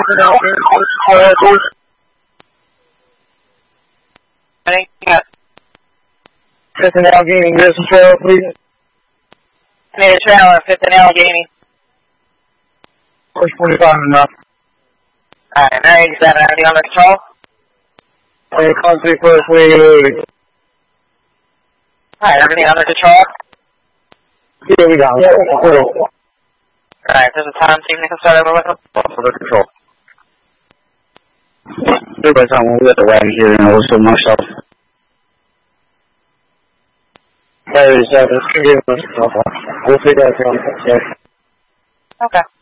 Fifth and Allegheny, there's some trailer, please. I need a trailer, Fifth and Allegheny. Push 45 enough. Alright, 987, everything under control? Hey, contact first, wait. Alright, everything under control? Yeah, we got it. Alright, there's a time so you can start over with them? Under control. Everybody's on one with the wagon here and also myself. 987, let's give it a control. We'll figure out the Okay.